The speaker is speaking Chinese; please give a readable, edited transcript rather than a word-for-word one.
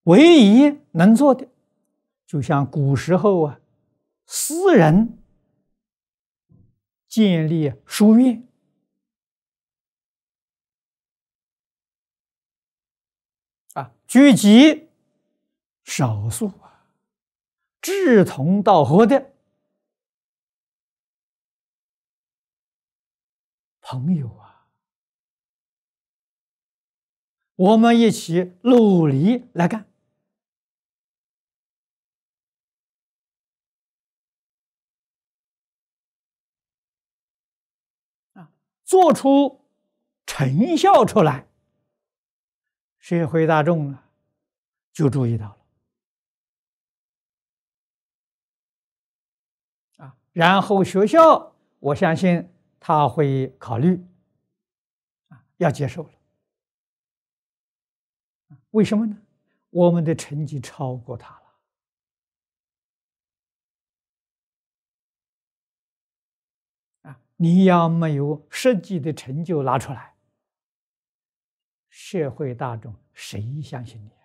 唯一能做的，就像古时候啊，私人建立书院啊，聚集少数志同道合的朋友啊，我们一起努力来干。做出成效出来，社会大众呢就注意到了然后学校，我相信他会考虑要接受了。为什么呢？我们的成绩超过他了你要没有实际的成就拿出来，社会大众谁相信你？